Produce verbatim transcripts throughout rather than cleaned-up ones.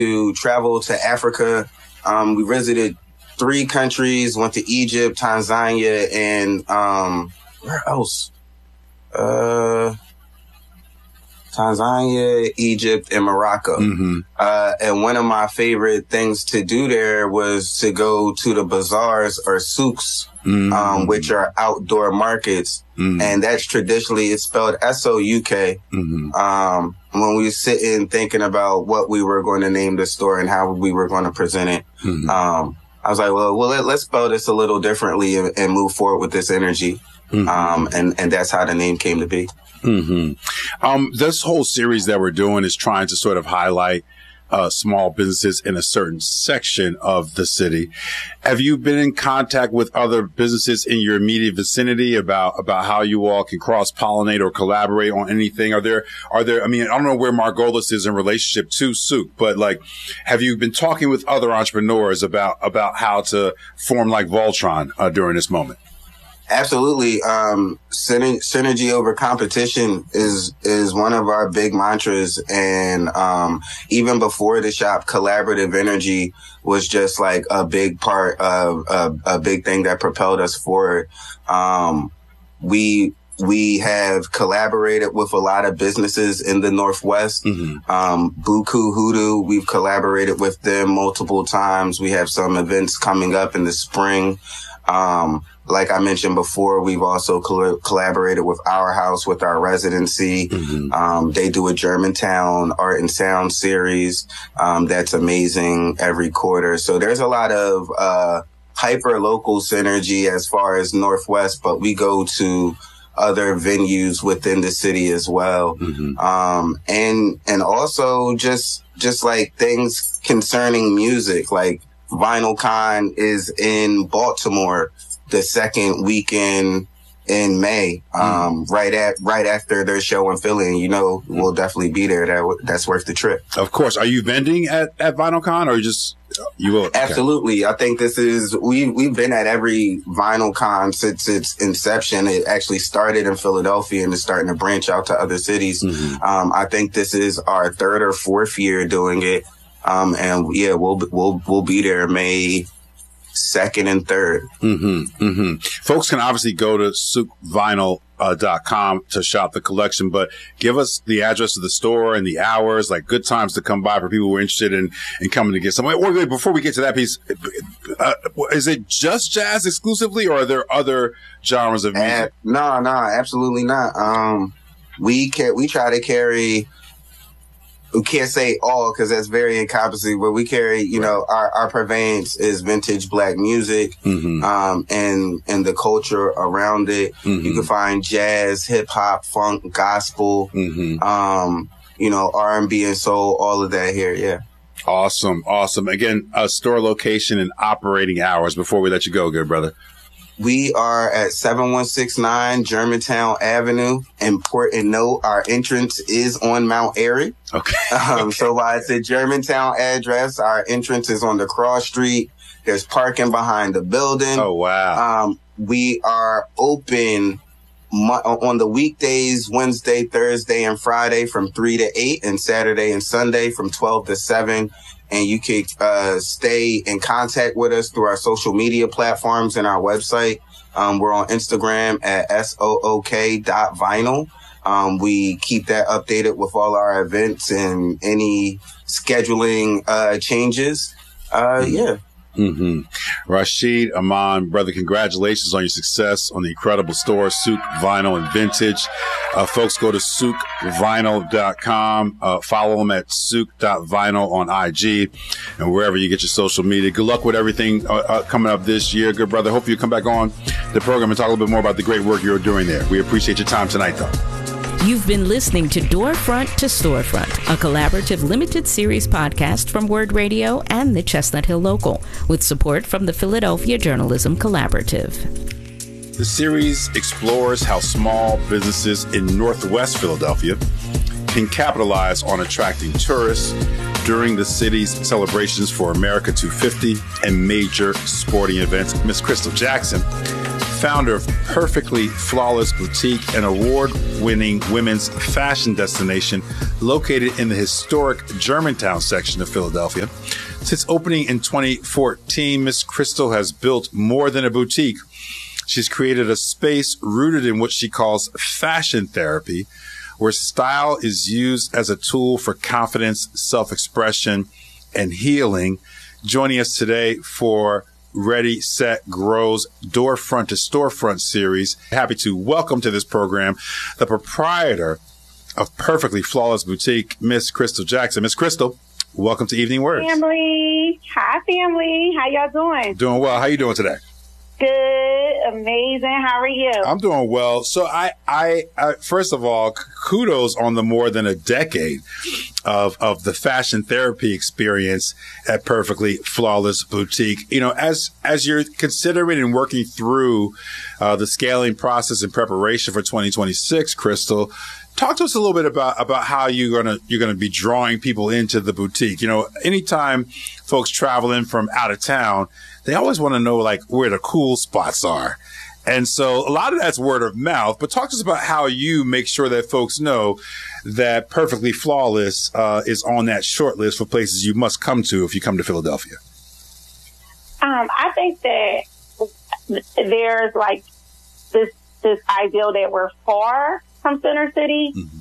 to travel to Africa. Um, we visited three countries, went to Egypt, Tanzania, and um, where else? Uh, Tanzania, Egypt, and Morocco. Mm-hmm. Uh, and one of my favorite things to do there was to go to the bazaars or souks, mm-hmm. um, which are outdoor markets. Mm-hmm. And that's traditionally, it's spelled S O U K. Mm-hmm. Um, when we were sitting thinking about what we were going to name the store and how we were going to present it, mm-hmm. um, I was like, well, well let, let's spell this a little differently and, and move forward with this energy. Mm-hmm. Um, and, and that's how the name came to be. Mm-hmm. Um, this whole series that we're doing is trying to sort of highlight uh, small businesses in a certain section of the city. Have you been in contact with other businesses in your immediate vicinity about about how you all can cross pollinate or collaborate on anything? Are there are there? I mean, I don't know where Margolis is in relationship to Souk, but like, have you been talking with other entrepreneurs about about how to form like Voltron uh, during this moment? Absolutely. Um, syner- synergy over competition is, is one of our big mantras. And, um, even before the shop, collaborative energy was just like a big part of a, a big thing that propelled us forward. Um, we, we have collaborated with a lot of businesses in the Northwest. Mm-hmm. Um, Buku Hoodoo, we've collaborated with them multiple times. We have some events coming up in the spring. Um, Like I mentioned before, we've also coll- collaborated with Our House with our residency. Mm-hmm. Um, they do a Germantown Art and Sound series um, that's amazing every quarter. So there's a lot of uh, hyper local synergy as far as Northwest, but we go to other venues within the city as well. Mm-hmm. Um, and and also just just like things concerning music, like VinylCon is in Baltimore the second weekend in May, um, mm. right at right after their show in Philly, and you know we'll definitely be there. That that's worth the trip. Of course. Are you vending at at VinylCon, or just you will? Absolutely. Okay. I think this is we we've been at every VinylCon since its inception. It actually started in Philadelphia and is starting to branch out to other cities. Mm-hmm. Um, I think this is our third or fourth year doing it. Um, and yeah, we'll, we'll, we'll be there May second and third. Mm-hmm, mm-hmm. Folks can obviously go to souk vinyl dot com to shop the collection, but give us the address of the store and the hours, like good times to come by for people who are interested in, in coming to get some. Wait, wait, before we get to that piece, uh, is it just jazz exclusively, or are there other genres of music? Uh, no, no, absolutely not. Um, we can, we try to carry, we can't say all because that's very encompassing, but we carry, you know, our, our purveyance is vintage black music, mm-hmm. um, and, and the culture around it. Mm-hmm. You can find jazz, hip hop, funk, gospel, mm-hmm. um, you know, R and B and soul, all of that here. Yeah. Awesome. Awesome. Again, a store location and operating hours before we let you go, good brother. We are at seven one six nine Germantown Avenue. Important note, our entrance is on Mount Airy. Okay. Um, okay. So while it's a Germantown address, our entrance is on the cross street. There's parking behind the building. Oh, wow. Um, we are open mo- on the weekdays, Wednesday, Thursday, and Friday from three to eight, and Saturday and Sunday from twelve to seven. And you can uh, stay in contact with us through our social media platforms and our website. Um, we're on Instagram at S O O K dot vinyl. Um, we keep that updated with all our events and any scheduling uh, changes. Uh, yeah. Mm-hmm. Rashid Aman, brother, congratulations on your success on the incredible store, Souk Vinyl and Vintage. Uh, folks, go to souk vinyl dot com. Uh, follow them at souk dot vinyl on I G and wherever you get your social media. Good luck with everything uh, uh, coming up this year, good brother. Hope you come back on the program and talk a little bit more about the great work you're doing there. We appreciate your time tonight, though. You've been listening to Doorfront to Storefront, a collaborative limited series podcast from Word Radio and the Chestnut Hill Local, with support from the Philadelphia Journalism Collaborative. The series explores how small businesses in Northwest Philadelphia can capitalize on attracting tourists during the city's celebrations for America two fifty and major sporting events. Miss Crystal Jackson founder of Perfectly Flawless Boutique, an award-winning women's fashion destination located in the historic Germantown section of Philadelphia. Since opening in twenty fourteen, Miss Crystal has built more than a boutique. She's created a space rooted in what she calls fashion therapy, where style is used as a tool for confidence, self-expression, and healing. Joining us today for Ready, Set, Grow's Doorfront to Storefront series. Happy to welcome to this program the proprietor of Perfectly Flawless Boutique, Miss Crystal Jackson. Miss Crystal, welcome to Evening Words. Family. Hi, family. How y'all doing? Doing well. How you doing today? Good. Amazing. How are you? I'm doing well. So I, I, I first of all, kudos on the more than a decade of, of the fashion therapy experience at Perfectly Flawless Boutique. You know, as, as you're considering and working through, uh, the scaling process and preparation for twenty twenty-six, Crystal, talk to us a little bit about, about how you're going to, you're going to be drawing people into the boutique. You know, anytime folks travel in from out of town, they always want to know like where the cool spots are. And so a lot of that's word of mouth, but talk to us about how you make sure that folks know that Perfectly Flawless uh, is on that short list for places you must come to if you come to Philadelphia. Um, I think that there's like this, this ideal that we're far from Center City. Mm-hmm.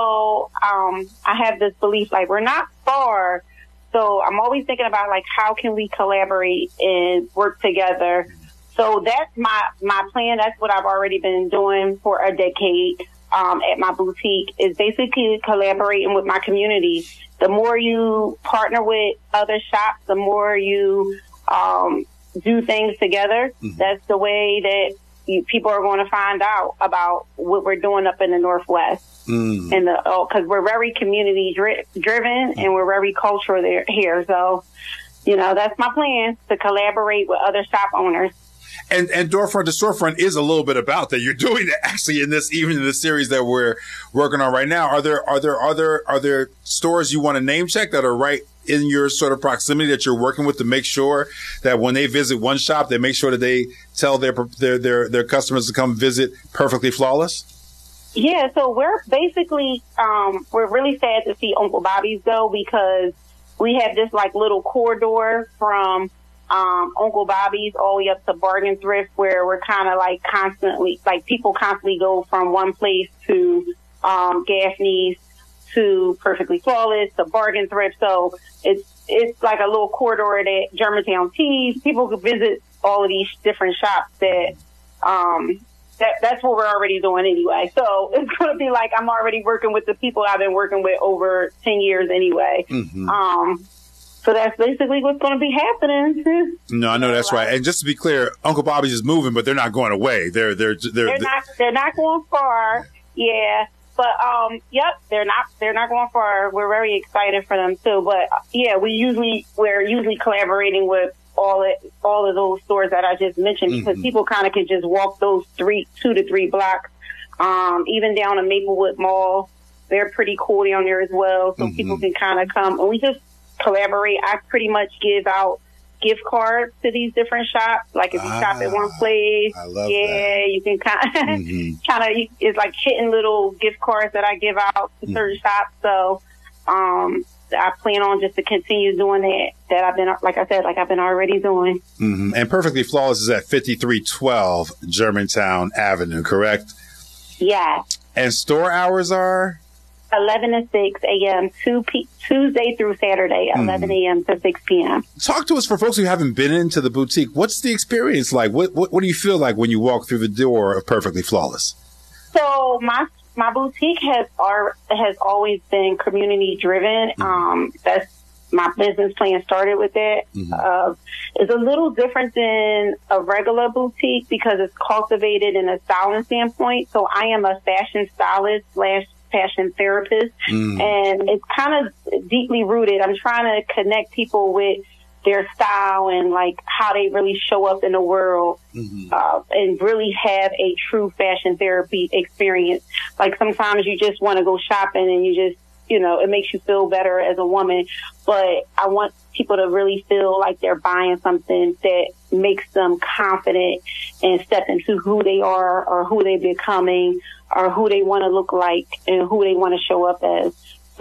So um, I have this belief like we're not far. So I'm always thinking about like how can we collaborate and work together. So that's my, my plan. That's what I've already been doing for a decade um, at my boutique is basically collaborating with my community. The more you partner with other shops, the more you um, do things together. Mm-hmm. That's the way that you, people are going to find out about what we're doing up in the Northwest. Mm. And the oh, because we're very community dri- driven and we're very cultural there here. So, you know, that's my plan to collaborate with other shop owners. And and Doorfront to Storefront is a little bit about that. You're doing it actually in this, even in the series that we're working on right now. Are there are there are there are there stores you want to name check that are right in your sort of proximity that you're working with to make sure that when they visit one shop, they make sure that they tell their their their, their customers to come visit Perfectly Flawless? Yeah, so we're basically, um, we're really sad to see Uncle Bobby's go because we have this like little corridor from, um, Uncle Bobby's all the way up to Bargain Thrift where we're kind of like constantly, like people constantly go from one place to, um, Gaffney's to Perfectly Flawless to Bargain Thrift. So it's, it's like a little corridor that Germantown Tees, people could visit all of these different shops that, um, That, that's what we're already doing anyway. So it's going to be like I'm already working with the people I've been working with over ten years anyway. Mm-hmm. Um, so that's basically what's going to be happening. No, I know that's right. And just to be clear, Uncle Bobby's is moving, but they're not going away. They're they're they're, they're, they're not they're not going far. Yeah, but um, yep, they're not they're not going far. We're very excited for them too. But yeah, we usually we're usually collaborating with all it, all of those stores that I just mentioned because mm-hmm. people kind of can just walk those three, two to three blocks. Um, even down to Maplewood Mall, they're pretty cool down there as well. So mm-hmm. people can kind of come and we just collaborate. I pretty much give out gift cards to these different shops. Like if you ah, shop at one place, I love yeah, that. you can kind of, mm-hmm. kind of, it's like hitting little gift cards that I give out to mm-hmm. certain shops. So, um, I plan on just to continue doing that, that I've been, like I said, like I've been already doing. Mm-hmm. And Perfectly Flawless is at fifty-three twelve Germantown Avenue, correct? Yeah. And store hours are? eleven to six a.m., two p- Tuesday through Saturday, eleven a.m. to six p.m. Talk to us for folks who haven't been into the boutique. What's the experience like? What, what, what do you feel like when you walk through the door of Perfectly Flawless? So my My boutique has ar- has always been community driven. Mm-hmm. Um, that's my business plan started with that. Mm-hmm. Uh, it's a little different than a regular boutique because it's cultivated in a styling standpoint. So I am a fashion stylist slash fashion therapist, mm-hmm. and it's kind of deeply rooted. I'm trying to connect people with their style and like how they really show up in the world, mm-hmm. uh, and really have a true fashion therapy experience. Like sometimes you just want to go shopping and you just, you know, it makes you feel better as a woman. But I want people to really feel like they're buying something that makes them confident and step into who they are or who they're becoming or who they want to look like and who they want to show up as.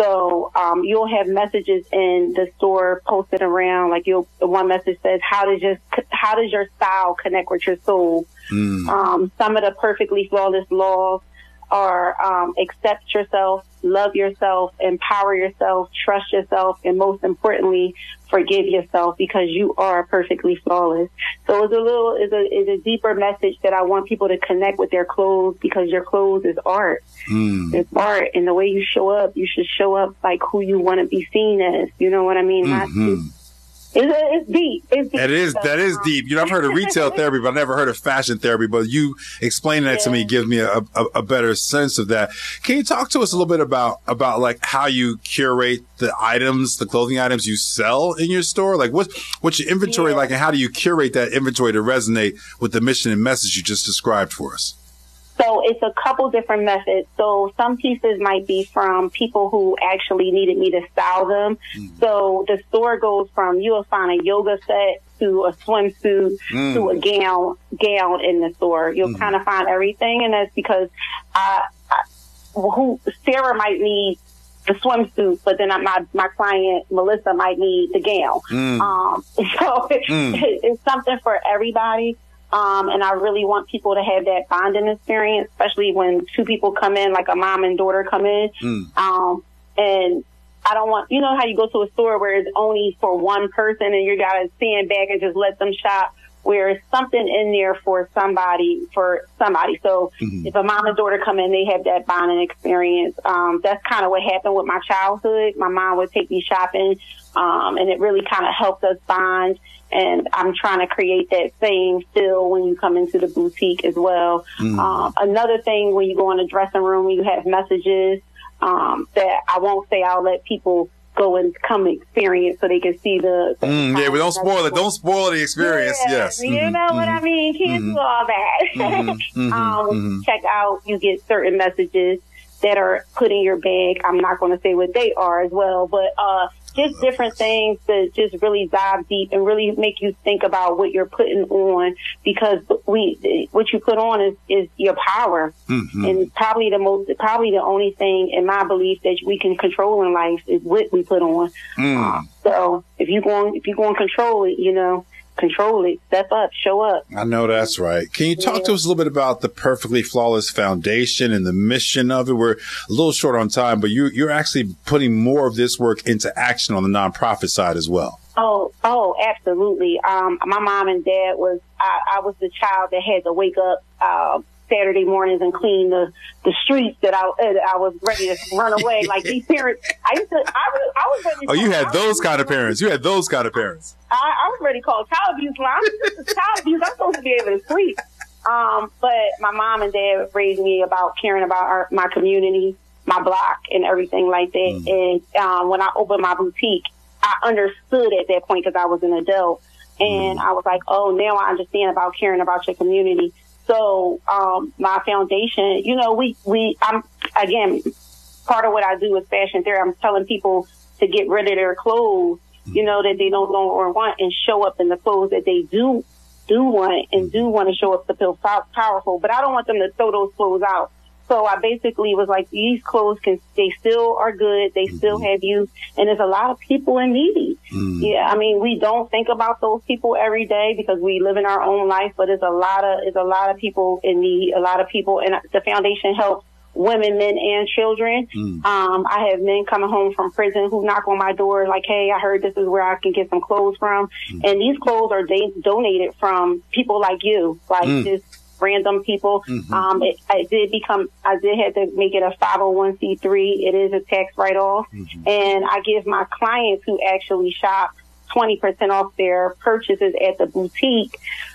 So um, you'll have messages in the store posted around, like you'll, one message says, how does your, how does your style connect with your soul? Mm. Um, some of the perfectly flawless laws are um, accept yourself, love yourself, empower yourself, trust yourself, and most importantly, forgive yourself because you are perfectly flawless. So it's a little, it's a, it's a deeper message that I want people to connect with their clothes because your clothes is art. Mm. It's art, and the way you show up, you should show up like who you want to be seen as. You know what I mean? Mm-hmm. Not, It's, it's deep. It's deep. It is. That is deep. You know, I've heard of retail therapy, but I've never heard of fashion therapy. But you explaining that yeah. to me gives me a, a, a better sense of that. Can you talk to us a little bit about, about like how you curate the items, the clothing items you sell in your store? Like what's, what's your inventory yeah. like, and how do you curate that inventory to resonate with the mission and message you just described for us? So it's a couple different methods. So some pieces might be from people who actually needed me to style them. Mm. So the store goes from, you'll find a yoga set to a swimsuit mm. to a gown, gown in the store. You'll mm. kind of find everything. And that's because I, I, who Sarah might need the swimsuit, but then my, my client, Melissa, might need the gown. Mm. Um, so mm. it, it's something for everybody. Um, and I really want people to have that bonding experience, especially when two people come in, like a mom and daughter come in. Mm. Um, and I don't want, you know how you go to a store where it's only for one person and you got to stand back and just let them shop, where it's something in there for somebody, for somebody. So mm-hmm. if a mom and daughter come in, they have that bonding experience. Um, that's kind of what happened with my childhood. My mom would take me shopping, um, and it really kind of helped us bond. And I'm trying to create that same feel when you come into the boutique as well. Mm. Um, another thing, when you go in the dressing room, you have messages um, that I won't say. I'll let people go and come experience so they can see the. the mm, yeah, but don't spoil it. Don't spoil the experience. Yeah, yes, you mm-hmm, know mm-hmm. what I mean. Can't mm-hmm. do all that. Mm-hmm, mm-hmm, um, mm-hmm. Check out. You get certain messages that are put in your bag. I'm not going to say what they are as well, but uh, just different things to just really dive deep and really make you think about what you're putting on, because we, what you put on is, is your power. Mm-hmm. And probably the most, probably the only thing in my belief that we can control in life is what we put on. Mm. Uh, so if you going, if you going to control it, you know, control it, step up, show up. I know that's right. Can you talk yeah. to us a little bit about the Perfectly Flawless Foundation and the mission of it? We're a little short on time, but you, you're actually putting more of this work into action on the nonprofit side as well. Oh, oh, absolutely. Um, my mom and dad was, I, I was the child that had to wake up, uh, Saturday mornings and clean the, the streets that I, that I was ready to run away. Like these parents, I used to, I was, I was ready to Oh, you had those kind of parents. You had those kind of parents. I, I was ready to call child abuse. When I was child abuse, I'm supposed to be able to sleep. Um, but my mom and dad raised me about caring about our, my community, my block, and everything like that. Mm. And um, when I opened my boutique, I understood at that point because I was an adult. And mm. I was like, oh, now I understand about caring about your community. So, um, my foundation, you know, we, we, I'm, again, part of what I do is fashion therapy. I'm telling people to get rid of their clothes, you know, that they don't know or want, and show up in the clothes that they do, do want and do want to show up to feel powerful. But I don't want them to throw those clothes out. So I basically was like, these clothes can, they still are good. They still have use. And there's a lot of people in need. Mm. Yeah. I mean, we don't think about those people every day because we live in our own life, but it's a lot of, it's a lot of people in need, a lot of people. And the foundation helps women, men, and children. Mm. Um, I have men coming home from prison who knock on my door like, hey, I heard this is where I can get some clothes from. Mm. And these clothes are da- donated from people like you, like mm. this. Random people. Mm-hmm. Um, it, I did become, I did have to make it a five oh one c three. It is a tax write-off. Mm-hmm. And I give my clients who actually shop twenty percent off their purchases at the boutique.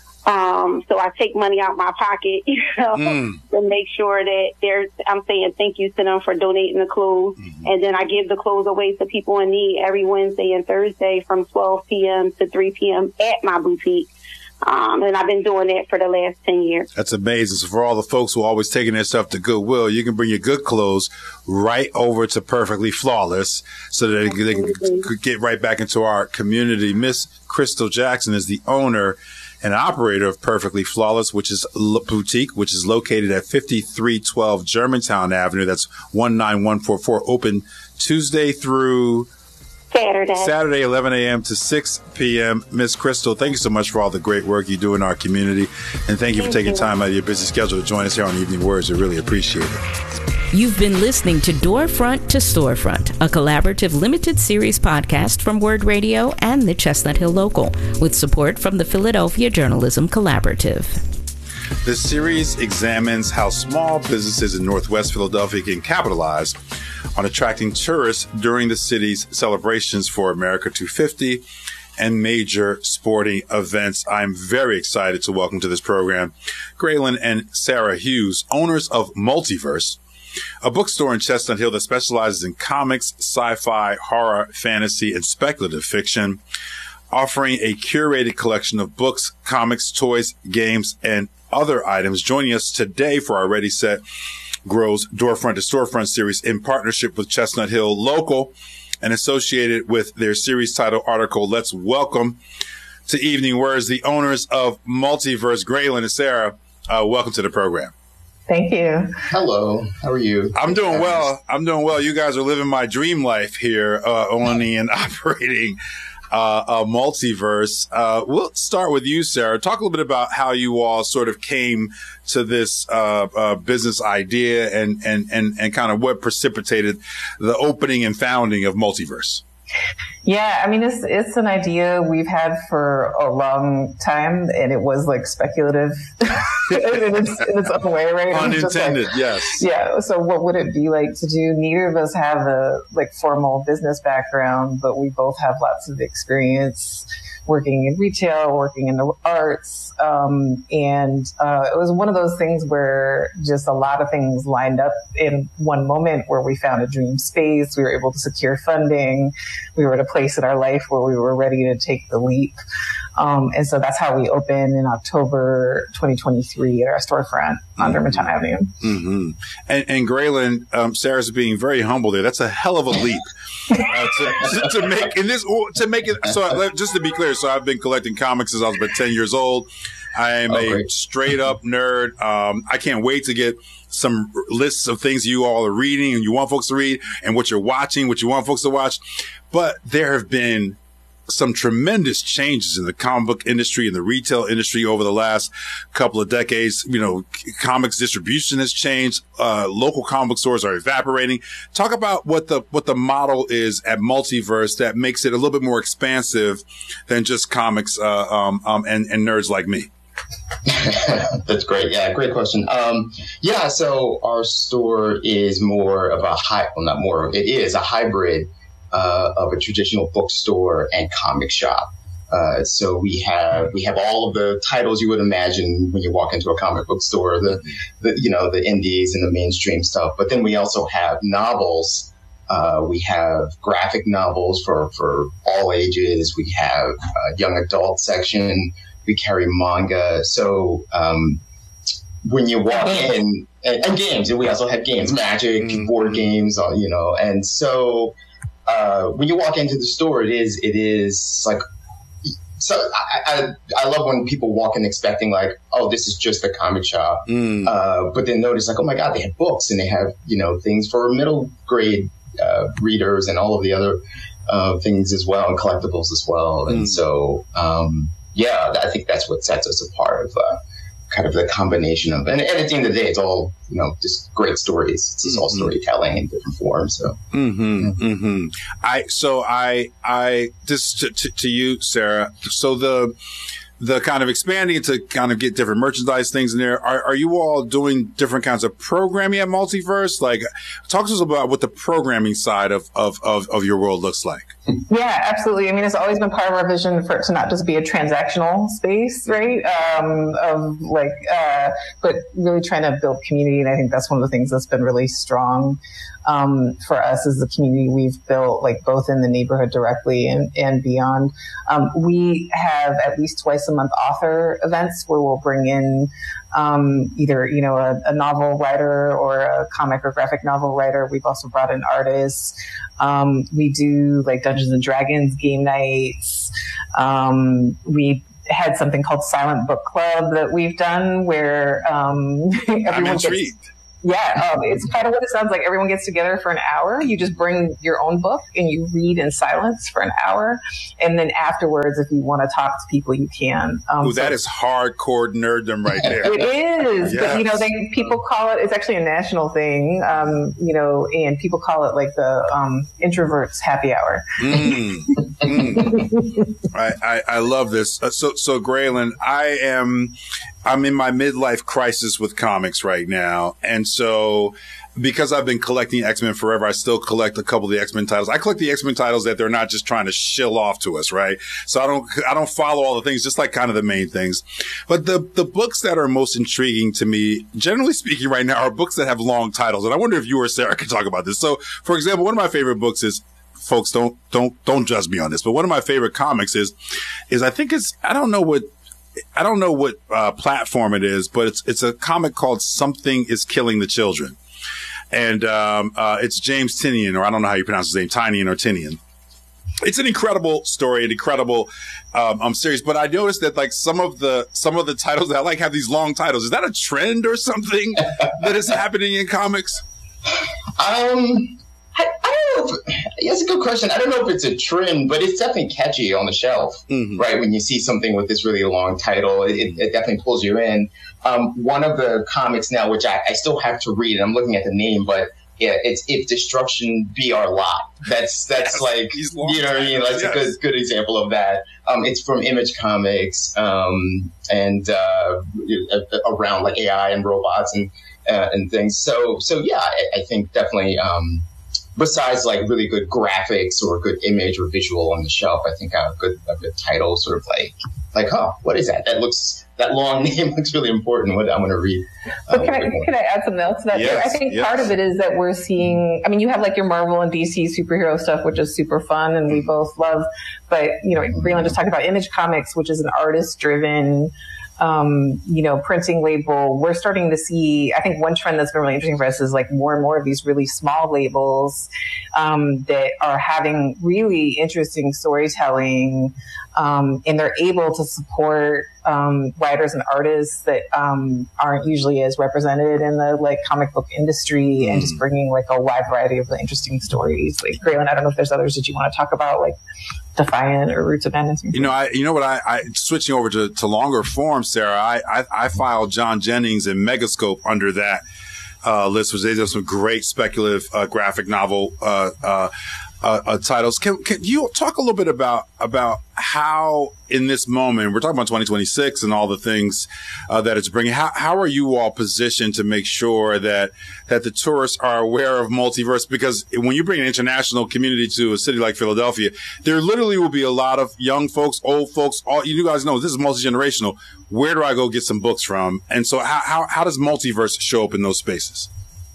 Um, so I take money out my pocket, you know, mm. to make sure that they're, I'm saying thank you to them for donating the clothes. Mm-hmm. And then I give the clothes away to people in need every Wednesday and Thursday from twelve p.m. to three p.m. at my boutique. Um, and I've been doing it for the last ten years. That's amazing. So for all the folks who are always taking their stuff to Goodwill, you can bring your good clothes right over to Perfectly Flawless so that they, they can get right back into our community. Miss Crystal Jackson is the owner and operator of Perfectly Flawless, which is a boutique, which is located at fifty-three twelve Germantown Avenue. That's one nine one four four, open Tuesday through Saturday. Saturday, eleven a.m. to six p.m. Miss Crystal, thank you so much for all the great work you do in our community. And thank you thank for taking you. time out of your busy schedule to join us here on Evening Words. We really appreciate it. You've been listening to Doorfront to Storefront, a collaborative limited series podcast from Word Radio and the Chestnut Hill Local, with support from the Philadelphia Journalism Collaborative. This series examines how small businesses in Northwest Philadelphia can capitalize on attracting tourists during the city's celebrations for America two fifty and major sporting events. I'm very excited to welcome to this program Graylin and Sarah Hughes, owners of Multiverse, a bookstore in Chestnut Hill that specializes in comics, sci-fi, horror, fantasy, and speculative fiction, offering a curated collection of books, comics, toys, games, and other items. Joining us today for our Ready, Set, Grow's Doorfront to Storefront series in partnership with Chestnut Hill Local and associated with their series title article. Let's welcome to Evening Words the owners of Multiverse, Graylin and Sarah. Uh, welcome to the program. Thank you. Hello. How are you? I'm doing well. I'm doing well. You guys are living my dream life here, uh, owning and operating Uh, a Multiverse. Uh, we'll start with you, Sarah. Talk a little bit about how you all sort of came to this uh, uh, business idea and, and, and, and kind of what precipitated the opening and founding of Multiverse. Yeah, I mean, it's it's an idea we've had for a long time, and it was like speculative in, its, in its own way, right? Unintended, like, yes. Yeah. So, what would it be like to do? Neither of us have a like formal business background, but we both have lots of experience working in retail, working in the arts, um, and uh, it was one of those things where just a lot of things lined up in one moment where we found a dream space, we were able to secure funding, we were at a place in our life where we were ready to take the leap. Um, and so that's how we opened in October twenty twenty-three at our storefront on mm-hmm. Germantown Avenue. Mm-hmm. And, and Graylin, um, Sarah's being very humble there. That's a hell of a leap. Uh, to, to make in this to make it so just to be clear, so I've been collecting comics since I was about ten years old. I am oh, a great. straight up nerd. Um, I can't wait to get some lists of things you all are reading and you want folks to read and what you're watching, what you want folks to watch. But there have been some tremendous changes in the comic book industry and the retail industry over the last couple of decades. You know, comics distribution has changed. Uh, local comic book stores are evaporating. Talk about what the, what the model is at Multiverse that makes it a little bit more expansive than just comics, uh, um, um, and, and nerds like me. That's great. Yeah, great question. Um, yeah, so our store is more of a high, well, not more, it is a hybrid Uh, of a traditional bookstore and comic shop. Uh, so we have we have all of the titles you would imagine when you walk into a comic book store, the, the you know the indies and the mainstream stuff. But then we also have novels. Uh, we have graphic novels for for all ages. We have a young adult section. We carry manga. So um, when you walk in, and, and games, and we also have games, Magic, mm-hmm. board games, you know, and so. Uh, when you walk into the store, it is, it is like, so I, I, I love when people walk in expecting like, oh, this is just a comic shop. Mm. Uh, but then notice like, oh my God, they have books and they have, you know, things for middle grade, uh, readers and all of the other, uh, things as well and collectibles as well. Mm. And so, um, yeah, I think that's what sets us apart of, uh, kind of the combination of, and, and at the end of the day, it's all, you know, just great stories. It's, it's all storytelling in different forms. So, mm-hmm, yeah. mm-hmm. I, so I, I, just to, to, to you, Sarah, so the, the kind of expanding to kind of get different merchandise things in there. Are, are you all doing different kinds of programming at Multiverse? Like, talk to us about what the programming side of, of, of, of your world looks like. Yeah, absolutely. I mean, it's always been part of our vision for it to not just be a transactional space, right? Um, of like, uh, but really trying to build community. And I think that's one of the things that's been really strong, um, for us is the community we've built, like both in the neighborhood directly and, and beyond. Um, we have at least twice a a month author events where we'll bring in um, either, you know, a, a novel writer or a comic or graphic novel writer. We've also brought in artists. Um, we do like Dungeons and Dragons game nights. Um, we had something called Silent Book Club that we've done where um, everyone I'm gets... intrigued. Yeah, um, it's kind of what it sounds like. Everyone gets together for an hour. You just bring your own book and you read in silence for an hour. And then afterwards, if you want to talk to people, you can. Um, Ooh, that so, is hardcore nerddom right there. It is. Yes. But, you know, they, people call it, it's actually a national thing, um, you know, and people call it like the um, introverts happy hour. Mm, mm. I, I, I love this. Uh, so, so Graylin, I am... I'm in my midlife crisis with comics right now. And so because I've been collecting X-Men forever, I still collect a couple of the X-Men titles. I collect the X-Men titles that they're not just trying to shill off to us, right? So I don't, I don't follow all the things, just like kind of the main things. But the, the books that are most intriguing to me, generally speaking right now, are books that have long titles. And I wonder if you or Sarah could talk about this. So for example, one of my favorite books is, folks, don't, don't, don't judge me on this, but one of my favorite comics is, is I think it's, I don't know what, I don't know what uh, platform it is, but it's it's a comic called Something is Killing the Children. And um, uh, it's James Tynion, or I don't know how you pronounce his name, Tynion or Tynion. It's an incredible story, an incredible um, um, series. But I noticed that like some of the some of the titles that I like have these long titles. Is that a trend or something that is happening in comics? Um, I, I don't know. If, that's a good question. I don't know if it's a trend, but it's definitely catchy on the shelf, mm-hmm. right? When you see something with this really long title, it, it definitely pulls you in. Um, one of the comics now, which I, I still have to read, and I'm looking at the name, but yeah, it's If Destruction Be Our Lot. That's that's yes, like, you know what I mean? That's yes. a good good example of that. Um, it's from Image Comics, um, and uh, around like A I and robots and uh, and things. So so yeah, I, I think definitely. Um, Besides like really good graphics or good image or visual on the shelf, I think a good a good title, sort of like like, huh, what is that? That looks that long name looks really important. What I'm going to read. Uh, but can I can I add something else to that? Yes, I think yes. part of it is that we're seeing. I mean, you have like your Marvel and D C superhero stuff, which is super fun, and we both love. But you know, Breland just talked about Image Comics, which is an artist driven. Um, you know, printing label. We're starting to see, I think one trend that's been really interesting for us is like more and more of these really small labels, um, that are having really interesting storytelling, um, and they're able to support, um, writers and artists that, um, aren't usually as represented in the like comic book industry mm. and just bringing like a wide variety of interesting stories. Like Graylin, I don't know if there's others that you want to talk about, like Defiant or Roots of Madness. You know, I, you know what, I, I, switching over to, to longer form, Sarah, I, I, I filed John Jennings and Megascope under that, uh, list, which they did some great speculative, uh, graphic novel, uh, uh, Uh, uh, titles. Can, can you talk a little bit about about how in this moment, we're talking about twenty twenty-six and all the things uh, that it's bringing, how, how are you all positioned to make sure that that the tourists are aware of multiverse? Because when you bring an international community to a city like Philadelphia, there literally will be a lot of young folks, old folks, all you guys know this is multi-generational. Where do I go get some books from? And so how, how, how does multiverse show up in those spaces?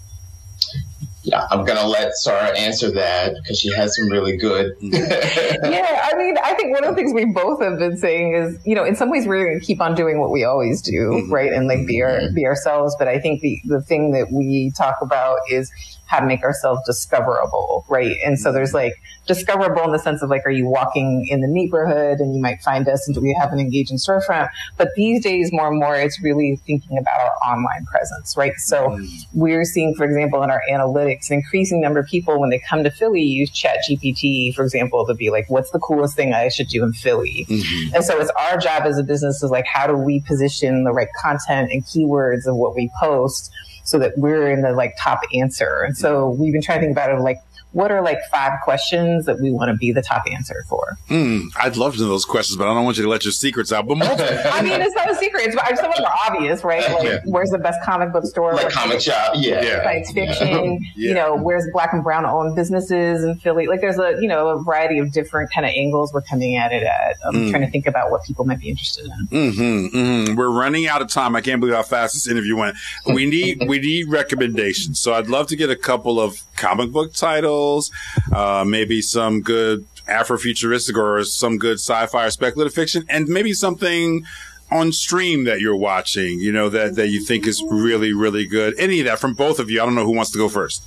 Yeah, I'm going to let Sarah answer that because she has some really good. Yeah, I mean, I think one of the things we both have been saying is, you know, in some ways we're going to keep on doing what we always do, mm-hmm. right? And like be our, be ourselves. But I think the, the thing that we talk about is how to make ourselves discoverable, right? And so there's like discoverable in the sense of like, are you walking in the neighborhood and you might find us and do we have an engaging storefront? But these days, more and more, it's really thinking about our online presence, right? So mm. we're seeing, for example, in our analytics, an increasing number of people when they come to Philly use ChatGPT, for example, to be like, what's the coolest thing I should do in Philly? Mm-hmm. And so it's our job as a business is like, how do we position the right content and keywords of what we post so that we're in the like top answer? And so we've been trying to think about it like, what are like five questions that we want to be the top answer for? Mm, I'd love to know those questions, but I don't want you to let your secrets out. But most- I mean, it's not a secret. It's some of them are obvious, right? Like, yeah. Where's the best comic book store? Like comic shop, yeah. yeah. Science fiction. Yeah. You know, where's black and brown owned businesses in Philly? Like, there's a you know a variety of different kind of angles we're coming at it at. I'm mm. trying to think about what people might be interested in. Mm-hmm, mm-hmm. We're running out of time. I can't believe how fast this interview went. We need we need recommendations. So I'd love to get a couple of comic book titles, uh, maybe some good Afrofuturistic or some good sci-fi or speculative fiction, and maybe something on stream that you're watching, you know, that, that you think is really, really good. Any of that from both of you. I don't know who wants to go first.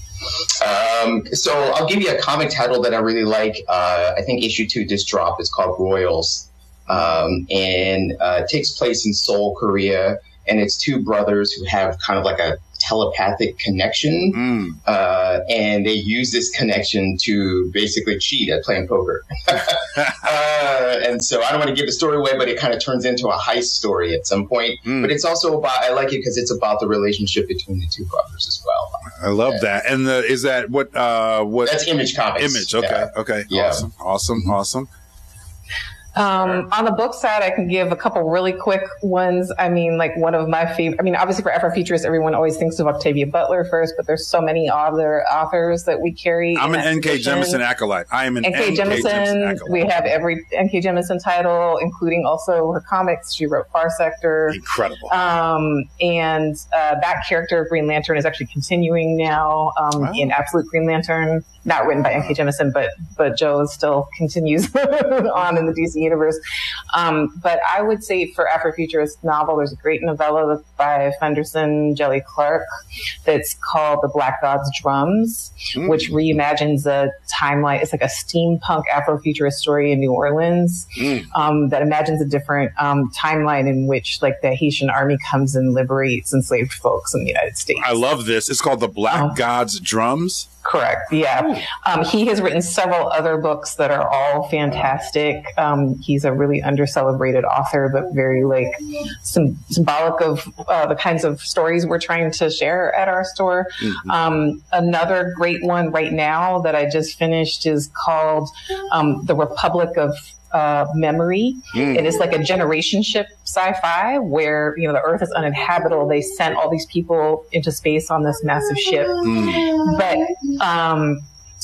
Um, so I'll give you a comic title that I really like. Uh, I think issue two just dropped. It's called Royals. Um, and uh, it takes place in Seoul, Korea. And it's two brothers who have kind of like a telepathic connection. Mm. Uh, and they use this connection to basically cheat at playing poker. uh, and so I don't want to give the story away, but it kind of turns into a heist story at some point. Mm. But it's also about, I like it because it's about the relationship between the two brothers as well. I love yeah. that. And the, is that what, uh, what? That's Image Comics. Image. Okay. Yeah. Okay. Yeah. Awesome. Awesome. Mm-hmm. Awesome. Um, on the book side, I can give a couple really quick ones. I mean, like one of my favorite, I mean, obviously for Afrofuturists, everyone always thinks of Octavia Butler first, but there's so many other authors that we carry. I'm an N K Jemisin acolyte. I am an N K Jemisin acolyte. We have every N K Jemisin title, including also her comics. She wrote Far Sector. Incredible. Um, and, uh, that character of Green Lantern is actually continuing now, um, wow. in Absolute Green Lantern. Not written by N K Jemisin, but, but Joe still continues on in the D C universe. Um, but I would say for Afrofuturist novel, there's a great novella by Fenderson Jelly Clark that's called The Black God's Drums, mm. which reimagines a timeline. It's like a steampunk Afrofuturist story in New Orleans, mm. um, that imagines a different, um, timeline in which like the Haitian army comes and liberates enslaved folks in the United States. I love this. It's called The Black oh. God's Drums. Correct. Yeah. Um, he has written several other books that are all fantastic. Um, he's a really under-celebrated author, but very like some, symbolic of uh, the kinds of stories we're trying to share at our store. Mm-hmm. Um, another great one right now that I just finished is called um, The Republic of Uh, Memory. Mm. And it's like a generation ship sci-fi where, you know, the Earth is uninhabitable. They sent all these people into space on this massive ship. Mm. But, um,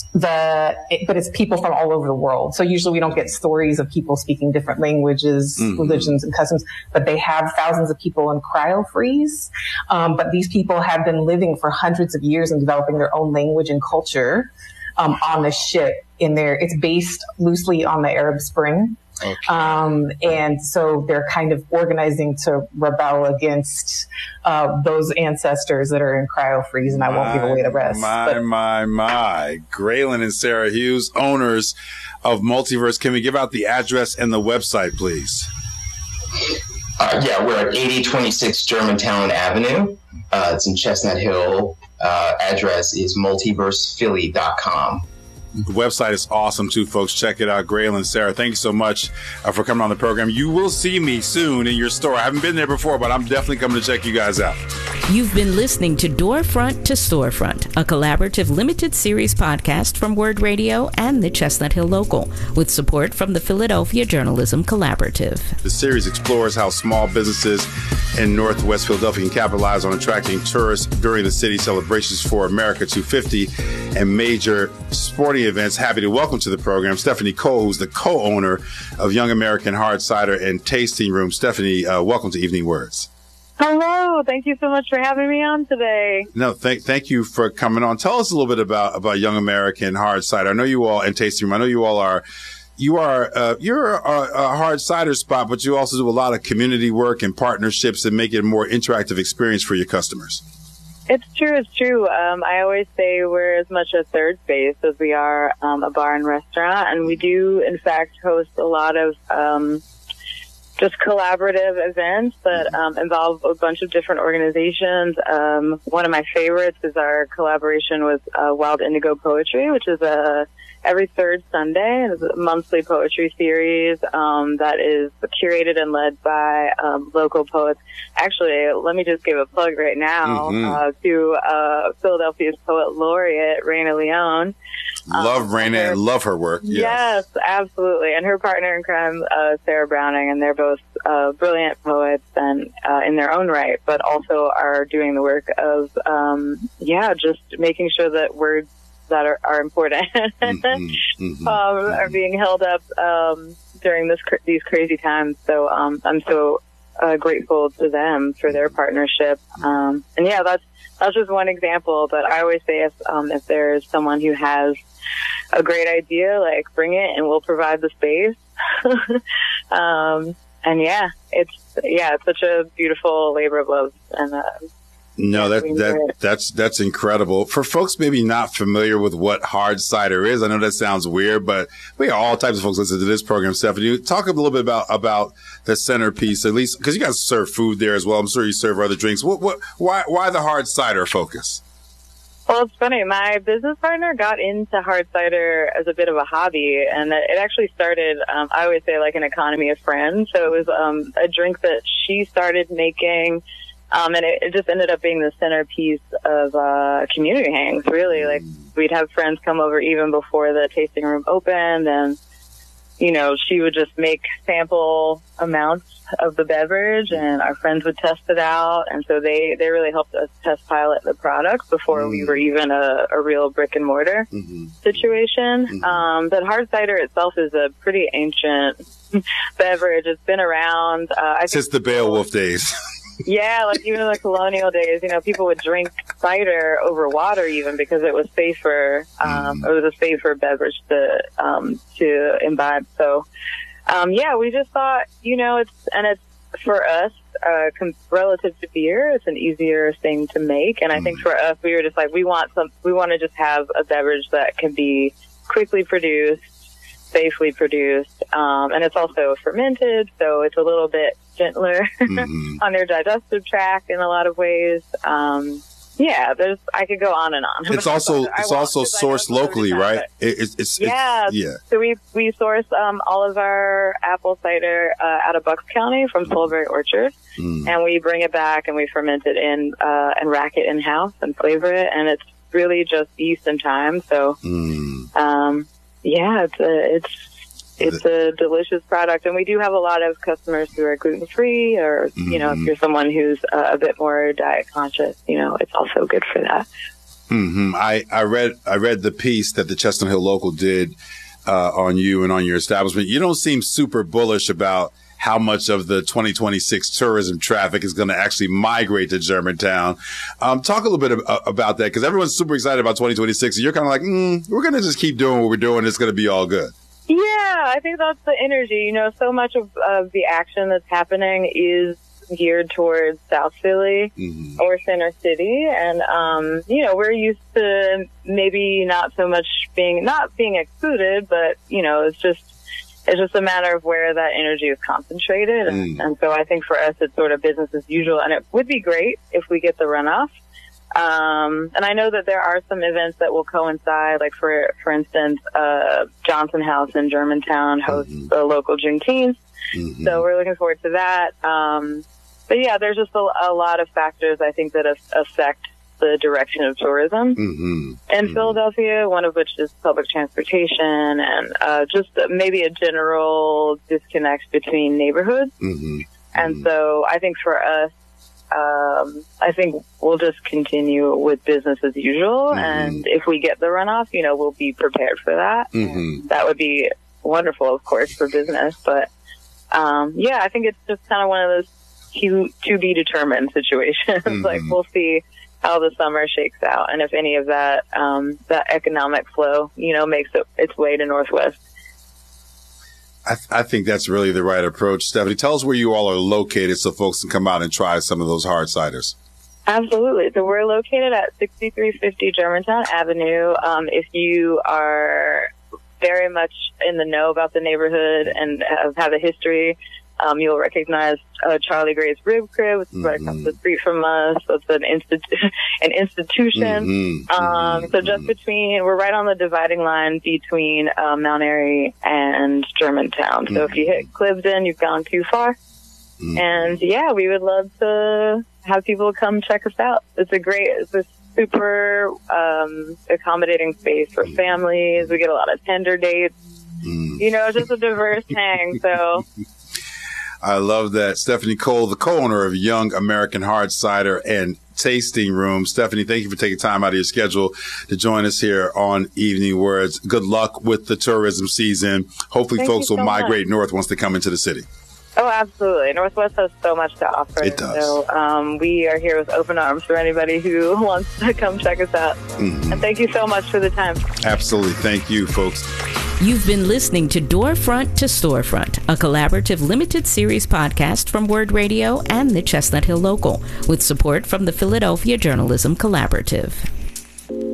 the, it, but it's people from all over the world. So usually we don't get stories of people speaking different languages, mm-hmm. religions, and customs, but they have thousands of people in cryo-freeze. Um, but these people have been living for hundreds of years and developing their own language and culture. Um, on the ship in there. It's based loosely on the Arab Spring. Okay. Um, and so they're kind of organizing to rebel against, uh, those ancestors that are in cryo-freeze, and I won't give away the rest. My, but. my, my. Graylin and Sarah Hughes, owners of Multiverse. Can we give out the address and the website, please? Uh, yeah, we're at eighty twenty-six Germantown Avenue. Uh, it's in Chestnut Hill. Uh, address is multiverse philly dot com. The website is awesome too, folks. Check it out. Graylin, Sarah, thank you so much uh, for coming on the program. You will see me soon in your store. I haven't been there before, but I'm definitely coming to check you guys out. You've been listening to Doorfront to Storefront, a collaborative limited series podcast from Word Radio and the Chestnut Hill Local, with support from the Philadelphia Journalism Collaborative. The series explores how small businesses in Northwest Philadelphia can capitalize on attracting tourists during the city celebrations for America two fifty and major sporting events. Happy to welcome to the program Stephanie Cole, who's the co-owner of Young American Hard Cider and Tasting Room. Stephanie, uh, welcome to Evening Words. Hello. Thank you so much for having me on today. No, thank thank you for coming on. Tell us a little bit about, about Young American Hard Cider. I know you all, and Tasting Room, I know you all are, you are, uh, you're a, a hard cider spot, but you also do a lot of community work and partnerships and make it a more interactive experience for your customers. It's true. It's true. Um, I always say we're as much a third space as we are um, a bar and restaurant. And we do, in fact, host a lot of um, just collaborative events that um, involve a bunch of different organizations. Um, one of my favorites is our collaboration with uh, Wild Indigo Poetry, which is a every third Sunday. It's a monthly poetry series um, that is curated and led by um, local poets. Actually, let me just give a plug right now mm-hmm. uh, to uh, Philadelphia's poet laureate, Raina Leone. Love um, Raina and love her work. Yes. yes, absolutely. And her partner in crime, uh, Sarah Browning, and they're both uh, brilliant poets and uh, in their own right, but also are doing the work of, um, yeah, just making sure that words that are, are important mm-hmm, mm-hmm, um, mm-hmm. are being held up um, during this cr- these crazy times. So um, I'm so uh, grateful to them for their partnership. Um, and yeah, that's that's just one example. But I always say if um, if there's someone who has a great idea, like bring it and we'll provide the space. um, and yeah, it's, yeah, it's such a beautiful labor of love. And, uh, No, that, that, that's, that's incredible. For folks maybe not familiar with what hard cider is, I know that sounds weird, but we got all types of folks listening to this program. Stephanie, talk a little bit about, about the centerpiece, at least, because you guys serve food there as well. I'm sure you serve other drinks. What, what, why, why the hard cider focus? Well, it's funny. My business partner got into hard cider as a bit of a hobby, and it actually started, um, I always say, like an economy of friends. So it was um, a drink that she started making. Um, and it, it just ended up being the centerpiece of, uh, community hangs, really. Like, we'd have friends come over even before the tasting room opened, and, you know, she would just make sample amounts of the beverage, and our friends would test it out. And so they, they really helped us test pilot the product before mm. we were even a, a real brick and mortar mm-hmm. situation. Mm-hmm. Um, but hard cider itself is a pretty ancient beverage. It's been around, uh, I since think the Beowulf days. Yeah, like even in the colonial days, you know, people would drink cider over water even because it was safer. Um, mm. It was a safer beverage to, um, to imbibe. So, um, yeah, we just thought, you know, it's, and it's for us, uh, com- relative to beer, it's an easier thing to make. And I mm. think for us, we were just like, we want some, we want to just have a beverage that can be quickly produced, safely produced. Um, and it's also fermented, so it's a little bit gentler mm-hmm. on your digestive tract in a lot of ways. Um, yeah, there's, I could go on and on. It's also, it's also sourced locally, right? It, it's, it's, yeah. It's, yeah. So we, we source, um, all of our apple cider, uh, out of Bucks County from Soulberry Orchard. Mm. And we bring it back and we ferment it in, uh, and rack it in house and flavor it. And it's really just yeast and thyme. So, mm. um, yeah, it's a, it's, It's a delicious product, and we do have a lot of customers who are gluten-free, or, mm-hmm. you know, if you're someone who's uh, a bit more diet conscious, you know, it's also good for that. Mm-hmm. I, I read I read the piece that the Chestnut Hill Local did uh, on you and on your establishment. You don't seem super bullish about how much of the twenty twenty-six tourism traffic is going to actually migrate to Germantown. Um, talk a little bit ab- about that, because everyone's super excited about twenty twenty-six, and you're kind of like, mm, we're going to just keep doing what we're doing. It's going to be all good. Yeah, I think that's the energy. You know, so much of, of the action that's happening is geared towards South Philly mm-hmm. or Center City. And, um, you know, we're used to maybe not so much being, not being excluded, but, you know, it's just, it's just a matter of where that energy is concentrated. And, mm. and so I think for us, it's sort of business as usual. And it would be great if we get the runoff. Um, and I know that there are some events that will coincide, like for, for instance, uh, Johnson House in Germantown hosts mm-hmm. a local Juneteenth. Mm-hmm. So we're looking forward to that. Um, but yeah, there's just a, a lot of factors, I think, that af- affect the direction of tourism mm-hmm. in mm-hmm. Philadelphia, one of which is public transportation and, uh, just maybe a general disconnect between neighborhoods. Mm-hmm. And mm-hmm. so I think for us, Um, I think we'll just continue with business as usual. Mm-hmm. And if we get the runoff, you know, we'll be prepared for that. Mm-hmm. That would be wonderful, of course, for business. But, um, yeah, I think it's just kind of one of those to, to be determined situations. Mm-hmm. Like, we'll see how the summer shakes out. And if any of that, um, that economic flow, you know, makes it, its way to Northwest. I, th- I think that's really the right approach. Stephanie, tell us where you all are located so folks can come out and try some of those hard ciders. Absolutely. So we're located at sixty-three fifty Germantown Avenue. Um, if you are very much in the know about the neighborhood and have, have a history, um, you'll recognize uh, Charlie Gray's Rib Crib, which is mm-hmm. right across the street from us. So it's an, institu- an institution. Mm-hmm. Um, mm-hmm. So just between, we're right on the dividing line between uh, Mount Airy and Germantown. So mm-hmm. if you hit Cliveden, you've gone too far. Mm-hmm. And yeah, we would love to have people come check us out. It's a great, it's a super um, accommodating space for families. We get a lot of tender dates. Mm-hmm. You know, just a diverse hang. So. I love that. Stephanie Cole, the co-owner of Young American Hard Cider and Tasting Room. Stephanie, thank you for taking time out of your schedule to join us here on Evening Words. Good luck with the tourism season. Hopefully thank folks will so migrate much. north once they come into the city. Oh, absolutely. Northwest has so much to offer. It does. So um, we are here with open arms for anybody who wants to come check us out. Mm-hmm. And thank you so much for the time. Absolutely. Thank you, folks. You've been listening to Doorfront to Storefront, a collaborative limited series podcast from Word Radio and the Chestnut Hill Local, with support from the Philadelphia Journalism Collaborative.